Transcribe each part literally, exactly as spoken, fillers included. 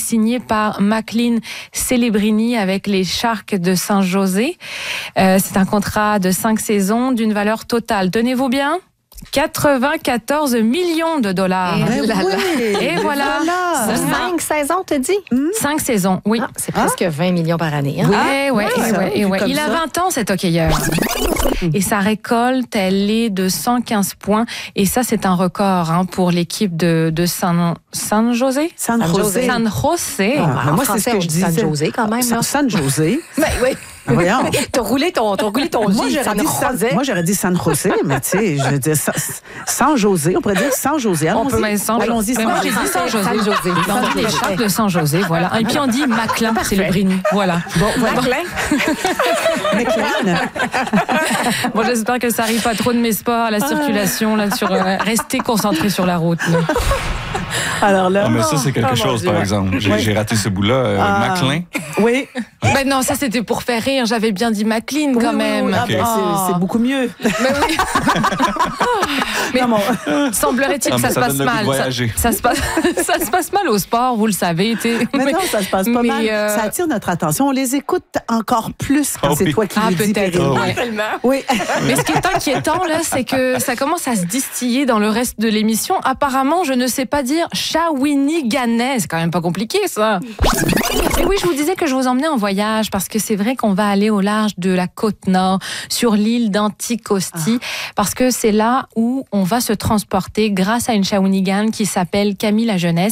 signé par Maclean Celebrini avec les Sharks de San José. Euh, c'est un contrat de cinq saisons d'une valeur totale. Tenez-vous bien. quatre-vingt-quatorze millions de dollars. Et, là, là. Et voilà. voilà. Cinq saisons, t'as dit? Mmh. Cinq saisons, oui. Ah, c'est presque ah. vingt millions par année. Hein? Oui, ah, ouais, ouais, ouais, ouais, ouais. Il ça. a vingt ans, cet hockeyeur. Et sa récolte, elle est de cent quinze points. Et ça, c'est un record hein, pour l'équipe de, de San, San José. San José. San José. Ah, en moi, français, c'est ce que je dis. San José, quand même. San, San José. Ben, oui. Voyons. T'as roulé ton, t'as roulé ton moi, J, j'aurais San dit San, moi, j'aurais dit San José, mais tu sais, je veux dire San José. On pourrait dire San José. On peut mettre San Allons-y. Mais moi, j'ai dit San José. San José. Dans les Sharks de San José, voilà. Et puis, on dit Maclean Celebrini. Voilà. Bon, voilà. Maclean. Bon, j'espère que ça arrive pas trop de mes sports à la circulation, là, sur, euh, restez concentrés sur la route. Là. Alors là. Ah, mais ça, c'est quelque oh, chose, par exemple. J'ai, oui. j'ai raté ce bout-là. Euh, ah. Maclean. Oui. Ben non, ça, c'était pour faire rire. J'avais bien dit Maclean, quand oui, même. Oui, oui. Okay. Ah, ben, c'est, c'est beaucoup mieux. Mais oui. Mais non, bon. Semblerait-il que ça, ça se passe mal. Ça, ça, se passe, ça se passe mal au sport, vous le savez. T'es... Mais non, ça se passe pas mais mal. Euh... Ça attire notre attention. On les écoute encore plus quand oh, c'est oui. toi qui ah, les dis. Peut-être. Oh, oui. oui. Mais ce qui est inquiétant, là, c'est que ça commence à se distiller dans le reste de l'émission. Apparemment, je ne sais pas dire Shawiniganais. C'est quand même pas compliqué, ça. Et oui, je vous disais que je vous emmenais en voyage parce que c'est vrai qu'on va aller au large de la côte nord, sur l'île d'Anticosti, ah. parce que c'est là où on va se transporter grâce à une Shawinigan qui s'appelle Camille la Jeunesse.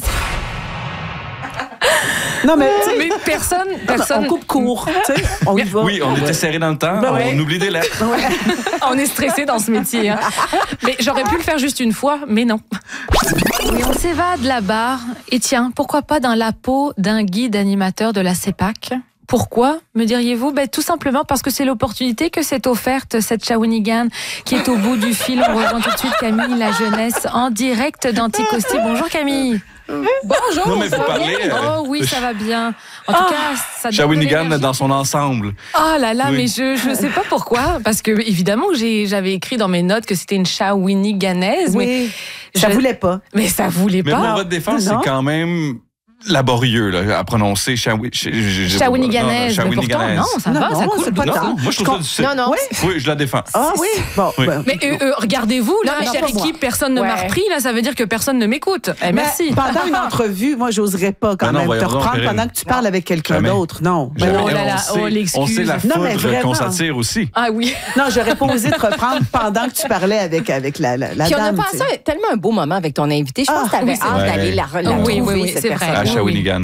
Non, mais, mais personne, personne. On coupe court. On y va. Oui, on était serré dans le temps. Ben ouais. On oublie des lettres. Ouais. On est stressé dans ce métier. Hein. Mais j'aurais pu le faire juste une fois, mais non. Oui, on s'évade là-bas. Et tiens, pourquoi pas dans la peau d'un guide animateur de la CEPAC? Pourquoi, me diriez-vous? Ben, tout simplement parce que c'est l'opportunité que s'est offerte cette Shawinigan qui est au bout du fil. On rejoint tout de suite Camille la Jeunesse en direct d'Anticosti. Bonjour Camille. Bonjour. Non, mais vous parlez. Euh, oh oui, ça va bien. En tout oh, cas, ça donne Shawinigan dans son ensemble. Oh là là, oui. mais je ne sais pas pourquoi. Parce que, évidemment, j'ai, j'avais écrit dans mes notes que c'était une Shawiniganaise. Oui. Mais ça je... voulait pas. Mais ça voulait mais pas. Mais pour votre défense, non. c'est quand même laborieux là, à prononcer. Shawiniganaise. Mais pourtant, non, ça non, va, non, ça coule. Non, non, moi, je trouve ça difficile. Non, non. Oui, oui je la défends. Ah oui? Bon, oui. Ben, mais euh, euh, regardez-vous, là, non, chère équipe, personne ne ouais. m'a repris. Là, ça veut dire que personne ne m'écoute. Eh, merci. Pendant une entrevue, moi, j'oserais pas quand ben même non, te reprendre donc, pendant que tu parles avec quelqu'un Jamais. d'autre. Non. Ben oh là là, oh l'excuse. On sait la foudre qu'on s'attire aussi. Ah oui. Non, j'aurais pas osé te reprendre pendant que tu parlais avec avec la la dame. Puis on a passé tellement un beau moment avec ton invité. Je pense que t'avais hâte d'aller la retrouver. Oui, oui, oui, c'est vrai. À Shawinigan.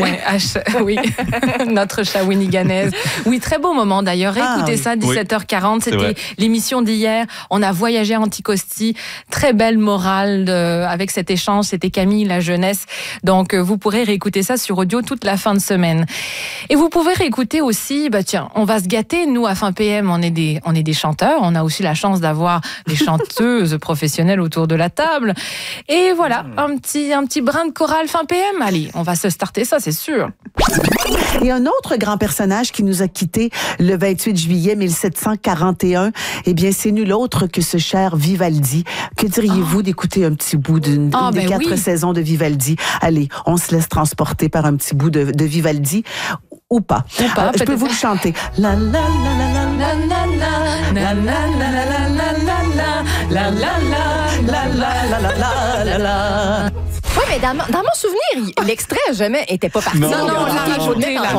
Oui, notre Shawiniganaise. Oui, très beau moment d'ailleurs. Écoutez ah, ça, dix-sept heures quarante, oui, c'était l'émission d'hier. On a voyagé à Anticosti. Très belle morale de, avec cet échange. C'était Camille la Jeunesse. Donc, vous pourrez réécouter ça sur audio toute la fin de semaine. Et vous pouvez réécouter aussi, bah tiens, on va se gâter. Nous, à Fin P M, on est des, on est des chanteurs. On a aussi la chance d'avoir des chanteuses professionnelles autour de la table. Et voilà, un petit, un petit brin de chorale Fin P M. Allez, on va se starter ça, c'est sûr. Et un autre grand personnage qui nous a quittés le vingt-huit juillet mille sept cent quarante et un, eh bien, c'est nul autre que ce cher Vivaldi. Que diriez-vous oh. d'écouter un petit bout d'une oh, des ben quatre oui. saisons de Vivaldi? Allez, on se laisse transporter par un petit bout de, de Vivaldi ou pas. Ou pas, euh, je peux vous le chanter. La la la la la la la la la la la la la la la la la. Oui, mais dans, dans mon souvenir, l'extrait jamais était pas parti. Non, non, on l'a rajouté là.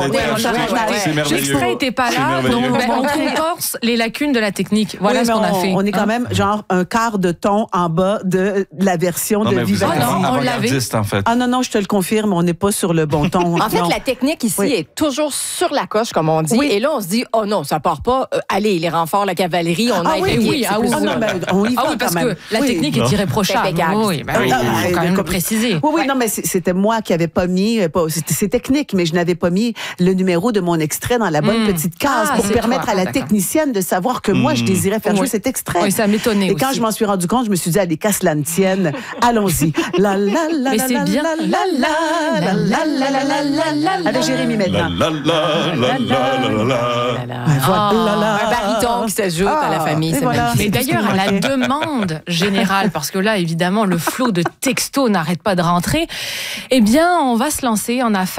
L'extrait n'était pas là, donc on compense les lacunes de la technique. Voilà oui, ce qu'on a fait. On est quand même genre un quart de ton en bas de la version non, de Vivaldi. Ah non, on l'avait. En fait. Ah non, non, je te le confirme, on n'est pas sur le bon ton. En fait, non. la technique ici oui. est toujours sur la coche, comme on dit. Oui. Et là, on se dit, oh non, ça part pas. Euh, allez, les renforts, la cavalerie, on a ah été... Oui, oui, ah oui, ah non, ben, on y va ah oui, parce quand même. que la technique oui. est irréprochable. Oui, ben oui, il faut quand même le préciser. Oui, oui, non, mais c'était moi qui n'avais pas mis, c'est technique, mais je n'avais pas mis le numéro de mon extrait dans la bonne mmh. petite case ah, pour permettre toi. à la ah, technicienne de savoir que mmh. moi, je désirais faire oui. jouer cet extrait. Oui, ça m'étonnait Et aussi. quand je m'en suis rendu compte, je me suis dit, allez, casse la tienne, allons-y. La la la mais la, c'est la, bien. La la la la la la la la la avec Jérémy maintenant. La la la la la la la. Un baryton qui s'ajoute à la famille. Mais d'ailleurs, à la demande générale, parce que là, évidemment, le flot de textos n'arrête pas de rentrer, eh bien, on va se lancer en affaires.